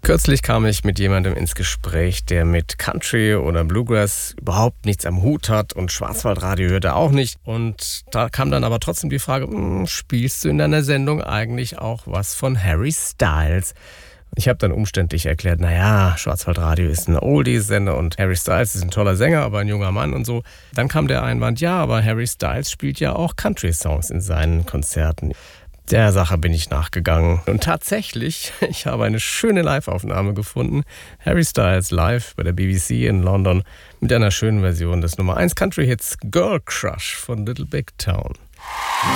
Kürzlich kam ich mit jemandem ins Gespräch, der mit Country oder Bluegrass überhaupt nichts am Hut hat und Schwarzwaldradio hört er auch nicht. Und da kam dann aber trotzdem die Frage, spielst du in deiner Sendung eigentlich auch was von Harry Styles? Ich habe dann umständlich erklärt, Schwarzwaldradio ist ein Oldies-Sender und Harry Styles ist ein toller Sänger, aber ein junger Mann und so. Dann kam der Einwand, ja, aber Harry Styles spielt ja auch Country-Songs in seinen Konzerten. Der Sache bin ich nachgegangen. Und tatsächlich, ich habe eine schöne Live-Aufnahme gefunden. Harry Styles live bei der BBC in London mit einer schönen Version des Nummer 1 Country-Hits Girl Crush von Little Big Town.